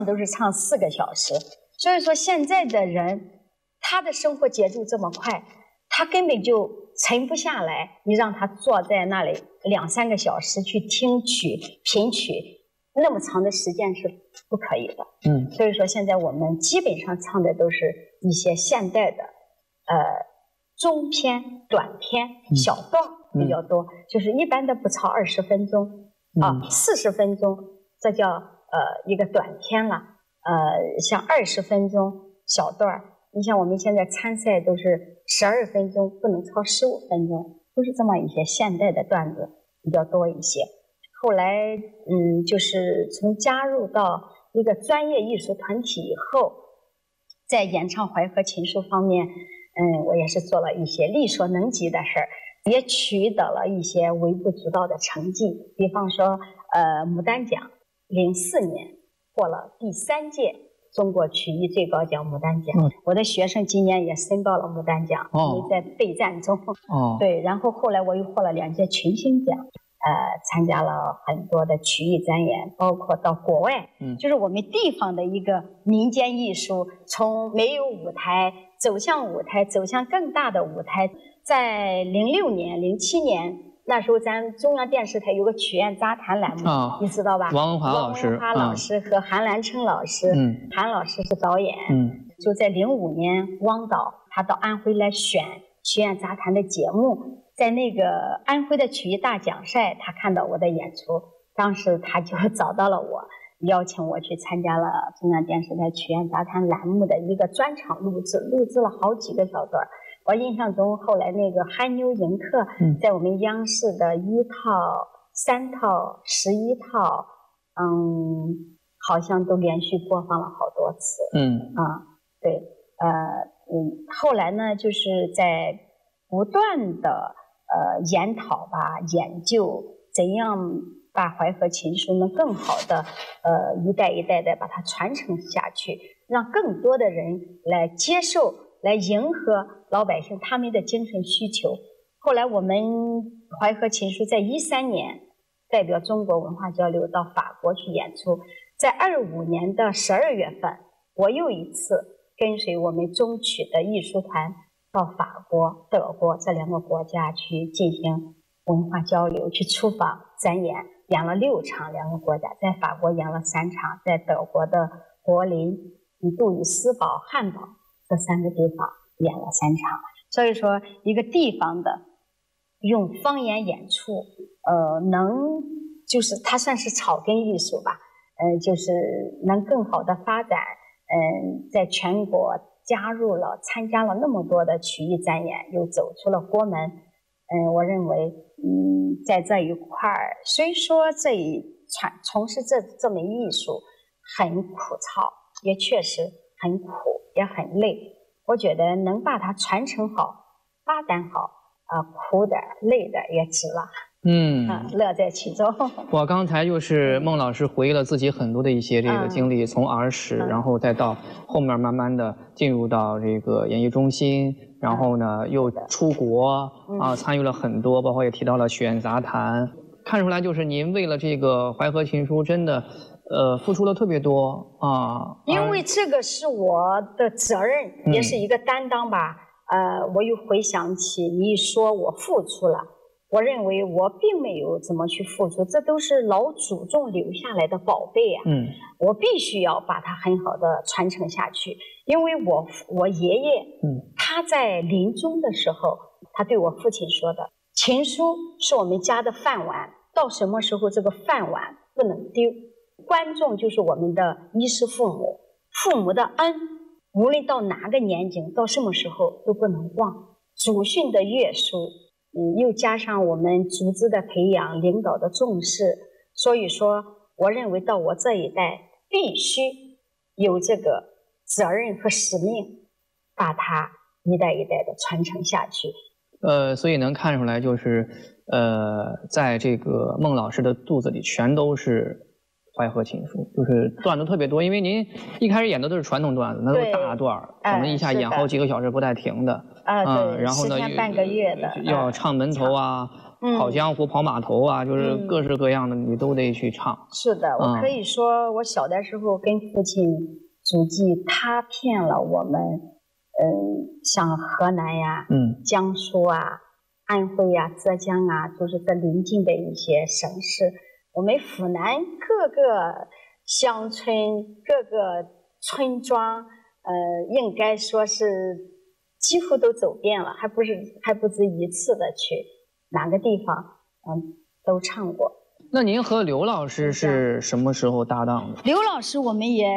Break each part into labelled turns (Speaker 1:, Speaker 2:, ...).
Speaker 1: 都是唱4个小时。所以说现在的人，他的生活节奏这么快，他根本就沉不下来。你让他坐在那里2、3个小时去听曲、品曲，那么长的时间是不可以的。所以说现在我们基本上唱的都是一些现代的，中篇、短篇、小段比较多，就是一般的不超20分钟，40分钟，这叫一个短篇了。像20分钟小段，你像我们现在参赛都是12分钟，不能超15分钟，都是这么一些现代的段子比较多一些。后来就是从加入到一个专业艺术团体以后，在演唱淮河琴书方面，我也是做了一些力所能及的事儿，也取得了一些微不足道的成绩。比方说，牡丹奖04年获了第3届中国曲艺最高奖牡丹奖。我的学生今年也申到了牡丹奖，因为在备战中。对，然后后来我又获了2届群星奖。参加了很多的曲艺展演，包括到国外，就是我们地方的一个民间艺术，从没有舞台走向舞台，走向更大的舞台。在06年、07年，那时候咱中央电视台有个曲苑杂谈栏目，你知道吧？
Speaker 2: 王文华
Speaker 1: 老师和韩兰春老师，韩老师是导演，就在05年，汪导他到安徽来选曲苑杂谈的节目。在那个安徽的曲艺大奖赛，他看到我的演出，当时他就找到了我，邀请我去参加了中央电视台曲苑杂谈栏目的一个专场录制了好几个小段。我印象中，后来那个憨妞迎客，在我们央视的1套、3套、11套，好像都连续播放了好多次。对，后来呢，就是在不断的研讨吧，研究怎样把淮河琴书能更好的一代一代的把它传承下去，让更多的人来接受，来迎合老百姓他们的精神需求。后来我们淮河琴书在13年代表中国文化交流到法国去演出，在25年的12月份，我又一次跟随我们中曲的艺术团到法国、德国这2个国家去进行文化交流，去出访展演，演了6场，2个国家，在法国演了3场，在德国的柏林、杜伊斯堡、汉堡这3个地方演了3场。所以说，一个地方的用方言演出，就是它算是草根艺术吧，就是能更好的发展，在全国参加了那么多的曲艺展演，又走出了国门。我认为，在这一块儿，虽说从事这门艺术很枯燥，也确实很苦，也很累。我觉得能把它传承好、发展好，苦点累点也值了。乐在其中。
Speaker 2: 我刚才就是孟老师回忆了自己很多的一些这个经历，从儿时，然后再到后面慢慢的进入到这个演艺中心，然后呢又出国参与了很多，包括也提到了曲苑杂谈，看出来就是您为了这个淮河琴书真的付出了特别多
Speaker 1: 因为这个是我的责任，也是一个担当吧。我又回想起你一说我付出了，我认为我并没有怎么去付出，这都是老祖宗留下来的宝贝啊。我必须要把它很好的传承下去，因为我爷爷，他在临终的时候，他对我父亲说的，琴书是我们家的饭碗，到什么时候这个饭碗不能丢，观众就是我们的衣食父母，父母的恩，无论到哪个年纪，到什么时候都不能忘。祖训的约束，又加上我们组织的培养、领导的重视，所以说，我认为到我这一代必须有这个责任和使命，把它一代一代的传承下去。
Speaker 2: 所以能看出来，就是在这个孟老师的肚子里全都是淮河琴书，就是段子特别多。因为您一开始演的都是传统段子，那都是大段，可能一下演好几个小时不带停的。
Speaker 1: 对，
Speaker 2: 然后呢，
Speaker 1: 10天半个月的，
Speaker 2: 要唱门头啊，跑江湖、跑码头啊，就是各式各样的你都得去唱。
Speaker 1: 是的，我可以说，我小的时候跟父亲足迹，他骗了我们，像河南呀、江苏啊、安徽呀、浙江啊，就是这邻近的一些省市，我们府南各个乡村、各个村庄，应该说是几乎都走遍了，还不止一次的去哪个地方，都唱过。
Speaker 2: 那您和刘老师是什么时候搭档的？
Speaker 1: 刘老师我们也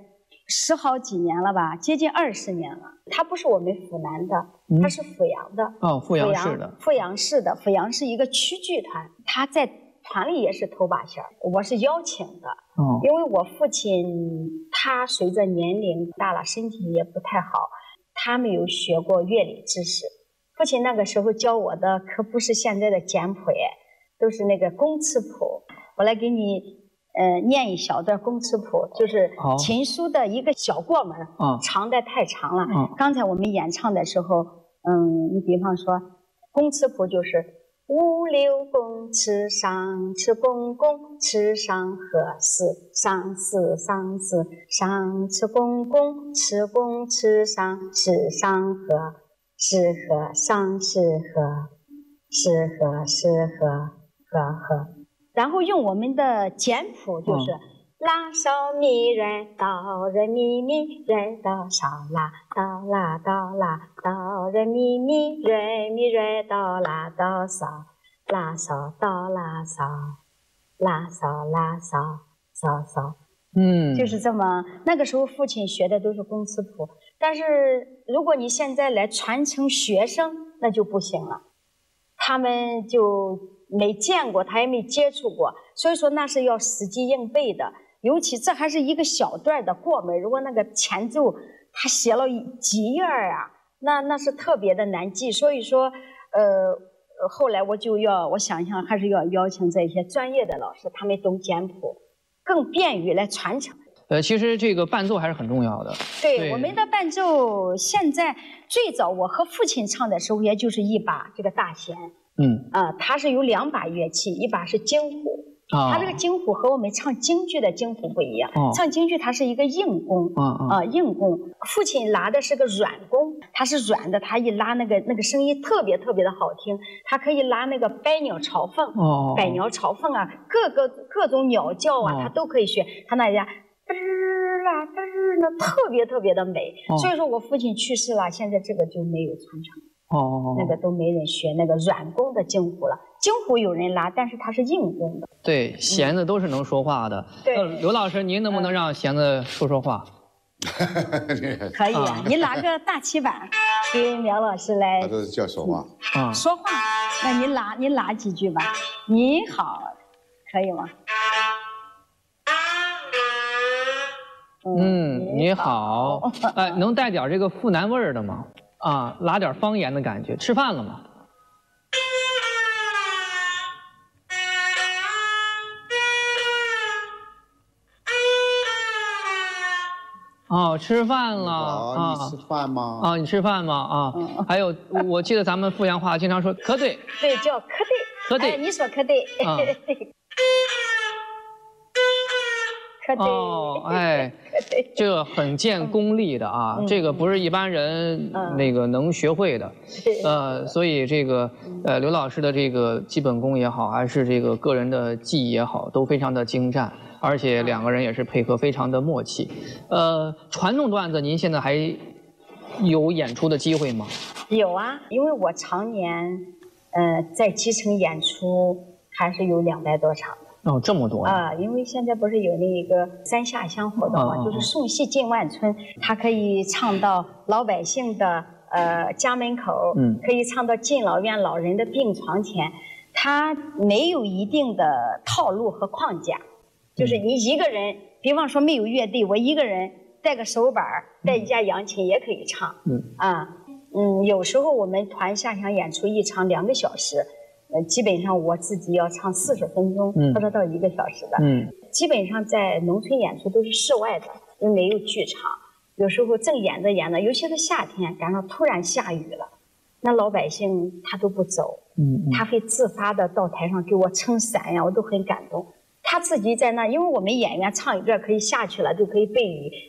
Speaker 1: 10好几年了吧，接近20年了。他不是我们府南的，他是阜阳的。
Speaker 2: 阜阳市的。
Speaker 1: 阜阳市的，阜阳是一个曲剧团，他在团里也是头把弦，我是邀请的。因为我父亲他随着年龄大了，身体也不太好，他没有学过乐理知识。父亲那个时候教我的可不是现在的简谱，都是那个工词谱。我来给你念一小段工词谱，就是琴书的一个小过门，长的太长了。刚才我们演唱的时候，你比方说工词谱就是五六公尺上尺公公尺上合四上四上四上尺公公尺公尺上尺上合是合上是合是合是合合合，然后用我们的简谱就是拉烧咪来哆来咪咪来哆烧拉哆啦哆啦哆来咪咪来咪来哆啦哆烧拉烧哆啦烧拉烧拉烧烧烧。就是这么。那个时候父亲学的都是工词谱，但是如果你现在来传承学生，那就不行了，他们就没见过，他也没接触过，所以说那是要死记硬背的。尤其这还是一个小段的过门，如果那个前奏他写了几页啊，那是特别的难记。所以说后来我想想还是要邀请这些专业的老师，他们懂简谱，更便于来传承。
Speaker 2: 其实这个伴奏还是很重要的。
Speaker 1: 对，我们的伴奏现在最早我和父亲唱的时候，也就是一把这个大弦。它是有2把乐器，一把是京胡。它这个京胡和我们唱京剧的京胡不一样，唱京剧它是一个硬弓，硬弓。父亲拉的是个软弓，它是软的，它一拉那个声音特别特别的好听，它可以拉那个百鸟朝凤，百鸟朝凤啊，各种鸟叫啊，它都可以学，它那家嘚儿啊嘚儿，那特别特别的美。所以说我父亲去世了，现在这个就没有传承。那个都没人学那个软弓的京胡了，京胡有人拉，但是它是硬弓的。
Speaker 2: 对，弦子都是能说话的。
Speaker 1: 对，
Speaker 2: 刘老师，您能不能让弦子说话？
Speaker 1: 可以啊，你拉个大旗板，给苗老师来。
Speaker 3: 他这是叫说话。
Speaker 1: 说话，那你拉几句吧。你好，可以吗？
Speaker 2: 你好。能带点这个阜南味儿的吗？拉点方言的感觉。吃饭了吗？吃饭了。
Speaker 3: 你吃饭吗？
Speaker 2: 你吃饭吗？还有，我记得咱们阜阳话经常说可对。
Speaker 1: 对，叫可对。
Speaker 2: 可对。
Speaker 1: 你说可对。可对。
Speaker 2: 这个很见功力的啊，这个不是一般人那个能学会的。所以这个刘老师的这个基本功也好，还是这个个人的技艺也好，都非常的精湛，而且2个人也是配合非常的默契。传统段子您现在还有演出的机会吗？有
Speaker 1: 啊，因为我常年在基层演出，还是有200多场。
Speaker 2: 这么多
Speaker 1: 因为现在不是有那个3下乡活动嘛，就是送戏进万村，它可以唱到老百姓的家门口，可以唱到敬老院老人的病床前，它没有一定的套路和框架，就是你一个人，比方说没有乐队，我一个人带个手板带一架扬琴也可以唱。有时候我们团下乡演出一场2个小时。基本上我自己要唱40分钟，或者到1个小时的。 基本上在农村演出都是室外的，因为没有剧场。有时候正演着演着，尤其是夏天，赶上突然下雨了，那老百姓他都不走，他会自发的到台上给我撑伞呀，我都很感动。他自己在那，因为我们演员唱一段可以下去了，就可以背雨，